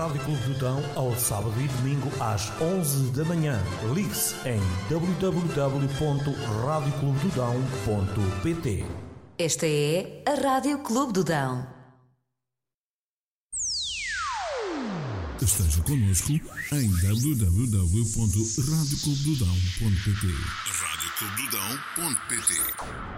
Rádio Clube do Dão ao sábado e domingo às 11 da manhã. Ligue-se em www.radioclubedodão.pt. Esta é a Rádio Clube do Dão. Esteja connosco em www.radioclubedodão.pt. radioclubedodão.pt